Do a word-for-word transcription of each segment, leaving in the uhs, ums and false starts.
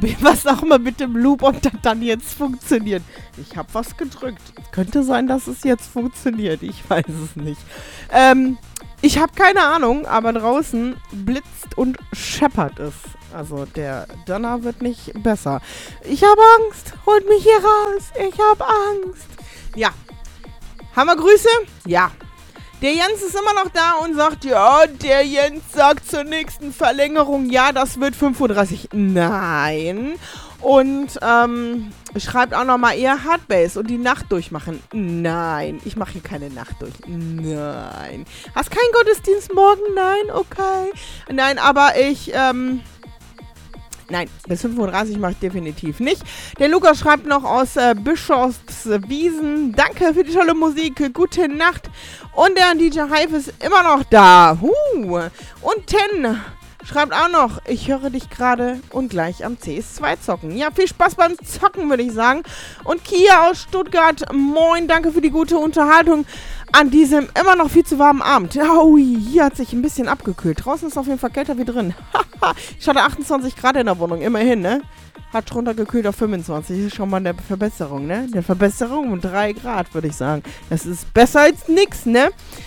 ausprobieren, was auch immer mit dem Loop und das dann jetzt funktioniert. Ich habe was gedrückt. Könnte sein, dass es jetzt funktioniert. Ich weiß es nicht. Ähm, ich habe keine Ahnung, aber draußen blitzt und scheppert es. Also der Donner wird nicht besser. Ich habe Angst. Holt mich hier raus. Ich habe Angst. Ja. Haben wir Grüße? Ja. Der Jens ist immer noch da und sagt, ja, der Jens sagt zur nächsten Verlängerung, ja, das wird fünf Uhr dreißig. Nein. Und ähm, schreibt auch nochmal eher Hardbase und die Nacht durchmachen. Nein, ich mache hier keine Nacht durch. Nein. Hast keinen Gottesdienst morgen? Nein, okay. Nein, aber ich, ähm... Nein, bis fünf Uhr dreißig mache ich definitiv nicht. Der Lukas schreibt noch aus äh, Bischofswiesen. Danke für die tolle Musik. Gute Nacht. Und der D J Hive ist immer noch da. Huh. Und Ten schreibt auch noch, ich höre dich gerade und gleich am C S zwei zocken. Ja, viel Spaß beim Zocken, würde ich sagen. Und Kia aus Stuttgart, moin, danke für die gute Unterhaltung an diesem immer noch viel zu warmen Abend. Oh, hier hat sich ein bisschen abgekühlt. Draußen ist auf jeden Fall kälter wie drin. Ich hatte achtundzwanzig Grad in der Wohnung, immerhin, ne? Hat runtergekühlt auf fünfundzwanzig. Das ist schon mal eine Verbesserung, ne? Eine Verbesserung um drei Grad, würde ich sagen. Das ist besser als nix, ne?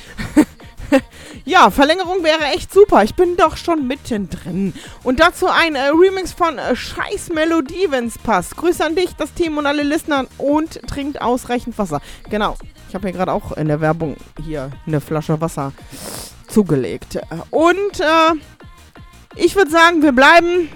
Ja, Verlängerung wäre echt super. Ich bin doch schon mittendrin. Und dazu ein äh, Remix von äh, Scheiß Melodie, wenn's passt. Grüße an dich, das Team und alle Listener und trinkt ausreichend Wasser. Genau. Ich habe mir gerade auch in der Werbung hier eine Flasche Wasser zugelegt. Und äh, ich würde sagen, wir bleiben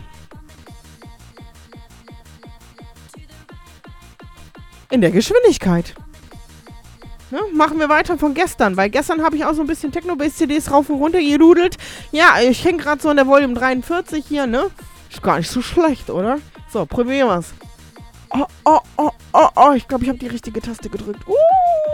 in der Geschwindigkeit. Ne, machen wir weiter von gestern, weil gestern habe ich auch so ein bisschen Techno-Bass-C Ds rauf und runter gedudelt. Ja, ich hänge gerade so in der Volume dreiundvierzig hier, ne? Ist gar nicht so schlecht, oder? So, probieren wir's. Oh, oh, oh, oh, oh, ich glaube, ich habe die richtige Taste gedrückt. Uh,